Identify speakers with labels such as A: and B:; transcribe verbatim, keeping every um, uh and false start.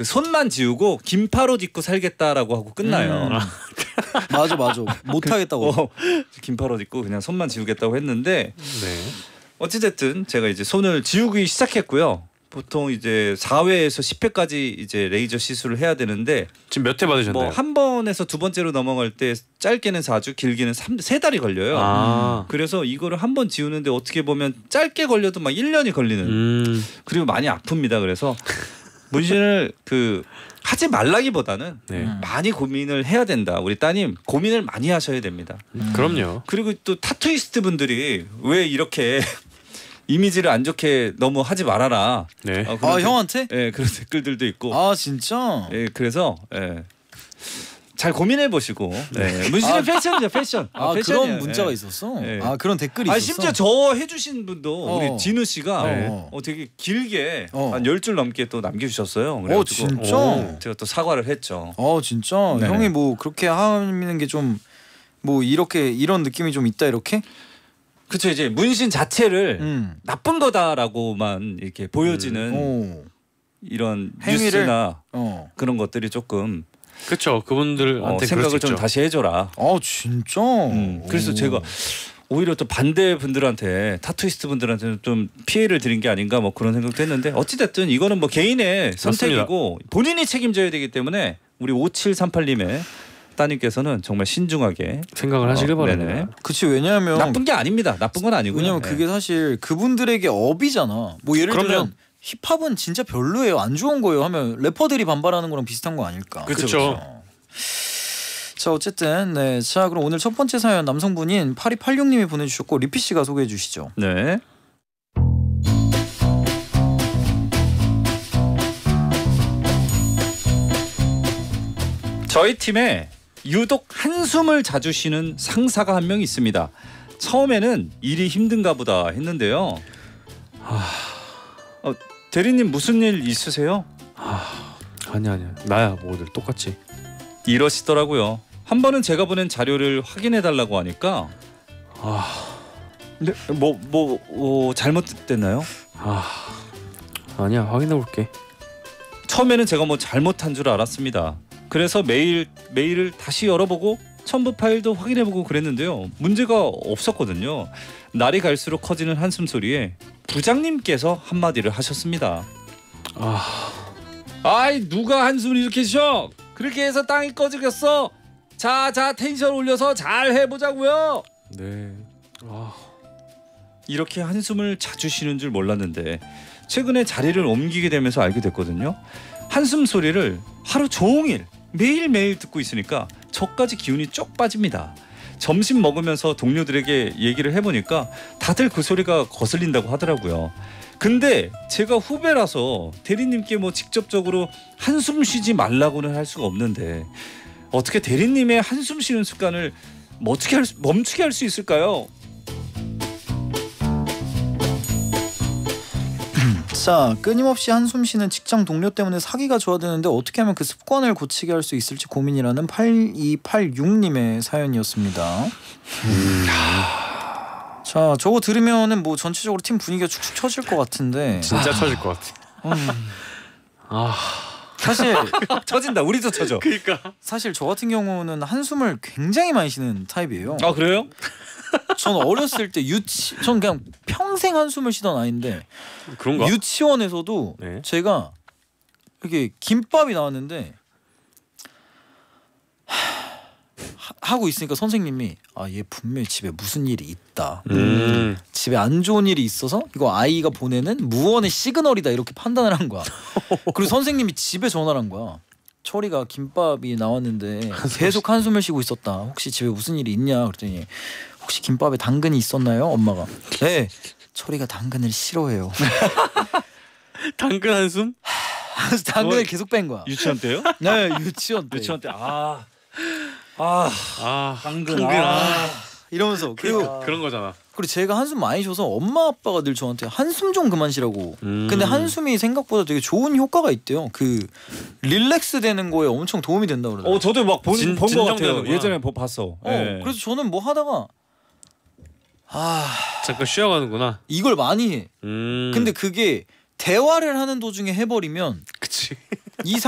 A: 그 손만 지우고 긴팔 옷 입고 살겠다라고 하고 끝나요.
B: 음. 맞아 맞아. 못 하겠다고.
A: 어, 긴팔 옷 입고 그냥 손만 지우겠다고 했는데
C: 네.
A: 어찌됐든 제가 이제 손을 지우기 시작했고요. 보통 이제 사 회에서 십 회까지 이제 레이저 시술을 해야 되는데
C: 지금 몇 회 받으셨나요?
A: 뭐 한 번에서 두 번째로 넘어갈 때 짧게는 사 주, 길게는 세 달이 걸려요.
C: 아.
A: 그래서 이거를 한 번 지우는데 어떻게 보면 짧게 걸려도 막 일 년이 걸리는.
C: 음.
A: 그리고 많이 아픕니다. 그래서 문신을 그 하지 말라기보다는
C: 네.
A: 많이 고민을 해야 된다. 우리 따님 고민을 많이 하셔야 됩니다.
C: 음. 그럼요.
A: 그리고 또 타투이스트 분들이 왜 이렇게 이미지를 안 좋게 너무 하지 말아라.
C: 네.
A: 어,
B: 아
A: 데,
B: 형한테?
A: 예, 그런 댓글들도 있고.
B: 아 진짜?
A: 예, 그래서 예. 잘 고민해 보시고. 네. 문신은
B: 아,
A: 패션이죠, 패션.
B: 아,
A: 패션이에요.
B: 그런 문자가
A: 예.
B: 있었어?
A: 예.
B: 아 그런 댓글이
A: 아
B: 있었어?
A: 심지어 저 해주신 분도
B: 어.
A: 우리 진우 씨가
B: 네.
A: 어, 되게 길게
B: 어.
A: 한 열 줄 넘게 또 남겨주셨어요.
B: 어
A: 그래가지고
B: 진짜?
A: 오, 제가 또 사과를 했죠.
B: 어 진짜?
A: 네네.
B: 형이 뭐 그렇게 하는 게 좀 뭐 이렇게 이런 느낌이 좀 있다 이렇게?
A: 그쵸 이제 문신 자체를
B: 음.
A: 나쁜 거다라고만 이렇게 보여지는
B: 오.
A: 이런
B: 행위를?
A: 뉴스나
B: 어.
A: 그런 것들이 조금
C: 그렇죠. 그분들한테
A: 어,
C: 그럴 수
A: 생각을 좀
C: 있죠.
A: 다시 해줘라.
B: 아 진짜?
A: 음, 그래서
B: 오.
A: 제가 오히려 또 반대 분들한테 타투이스트 분들한테는 좀 피해를 드린 게 아닌가 뭐 그런 생각도 했는데 어찌됐든 이거는 뭐 개인의 선택이고 본인이 책임져야 되기 때문에 우리 오칠삼팔님의 따님께서는 정말 신중하게
C: 생각을 하시길
A: 어,
C: 바랍니다.
A: 네네.
B: 그치 왜냐하면
A: 나쁜 게 아닙니다. 나쁜 건 아니고요.
B: 왜냐면
A: 네.
B: 그게 사실 그분들에게 업이잖아. 뭐 예를
C: 그럼요.
B: 들면 힙합은 진짜 별로예요. 안 좋은 거예요. 하면 래퍼들이 반발하는 거랑 비슷한 거 아닐까.
A: 그쵸,
C: 그쵸.
B: 그쵸. 자 어쨌든 네. 자 그럼 오늘 첫 번째 사연 남성분인 팔이팔육님이 보내주셨고 리피 씨가 소개해 주시죠.
A: 네. 저희 팀에 유독 한숨을 자주 쉬는 상사가 한 명 있습니다. 처음에는 일이 힘든가 보다 했는데요. 아, 어, 대리님 무슨 일 있으세요?
C: 아, 아니야 아니야. 나야 뭐 늘 똑같이.
A: 이러시더라고요. 한 번은 제가 보낸 자료를 확인해 달라고 하니까
C: 아,
A: 근데 뭐뭐 뭐, 어, 잘못됐나요?
C: 아, 아니야 확인해 볼게.
A: 처음에는 제가 뭐 잘못한 줄 알았습니다. 그래서 메일 메일을 다시 열어보고 첨부 파일도 확인해보고 그랬는데요. 문제가 없었거든요. 날이 갈수록 커지는 한숨 소리에 부장님께서 한마디를 하셨습니다.
C: 아,
A: 아이 누가 한숨을 이렇게 쉬어? 그렇게 해서 땅이 꺼지겠어. 자자 텐션 올려서 잘 해보자고요.
C: 네. 아,
A: 이렇게 한숨을 자주 쉬는 줄 몰랐는데 최근에 자리를 옮기게 되면서 알게 됐거든요. 한숨 소리를 하루 종일 매일매일 듣고 있으니까 저까지 기운이 쪽 빠집니다. 점심 먹으면서 동료들에게 얘기를 해보니까 다들 그 소리가 거슬린다고 하더라고요. 근데 제가 후배라서 대리님께 뭐 직접적으로 한숨 쉬지 말라고는 할 수가 없는데 어떻게 대리님의 한숨 쉬는 습관을 뭐 어떻게 할 수, 멈추게 할 수 있을까요?
B: 자 끊임없이 한숨 쉬는 직장 동료 때문에 사기가 좋아되는데 어떻게 하면 그 습관을 고치게 할 수 있을지 고민이라는 팔이팔육님의 사연이었습니다.
C: 음.
B: 자 저거 들으면은 뭐 전체적으로 팀 분위기가 축축 처질 것 같은데
C: 진짜 처질 것 같아.
B: 음,
C: 아,
B: 사실
A: 처진다. 우리도 처져.
C: 그러니까.
B: 사실 저 같은 경우는 한숨을 굉장히 많이 쉬는 타입이에요.
A: 아 그래요?
B: 전 어렸을 때 유치 전 그냥 평생 한숨을 쉬던 아이인데
C: 그런가?
B: 유치원에서도
C: 네.
B: 제가 이렇게 김밥이 나왔는데 하, 하고 있으니까 선생님이 아 얘 분명히 집에 무슨 일이 있다.
C: 음.
B: 집에 안 좋은 일이 있어서 이거 아이가 보내는 무언의 시그널이다 이렇게 판단을 한 거야. 그리고 선생님이 집에 전화를 한 거야. 철이가 김밥이 나왔는데 계속 한숨을 쉬고 있었다. 혹시 집에 무슨 일이 있냐 그랬더니 혹시 김밥에 당근이 있었나요? 엄마가 네 철이가 당근을 싫어해요.
C: 당근 한숨?
B: 그래서 당근을
A: 어,
B: 계속 뺀 거야.
A: 유치원 때요?
B: 네 유치원 때.
A: 유치원 때 아, 아,
C: 아,
A: 당근,
C: 당근.
A: 아.
C: 아,
B: 이러면서 그리고
C: 그런 거잖아.
B: 그리고 제가 한숨 많이 쉬어서 엄마 아빠가 늘 저한테 한숨 좀 그만 쉬라고.
C: 음.
B: 근데 한숨이 생각보다 되게 좋은 효과가 있대요. 그 릴렉스 되는 거에 엄청 도움이 된다 그러더라고요.
A: 어 저도 막 본
C: 진-
A: 본 거 같아요.
C: 진정되는구나.
A: 예전에 보- 봤어.
B: 어,
A: 예.
B: 그래서 저는 뭐 하다가 아
C: 잠깐 쉬어가는구나.
B: 이걸 많이 해.
C: 음.
B: 근데 그게 대화를 하는 도중에 해버리면
C: 그치.
B: 이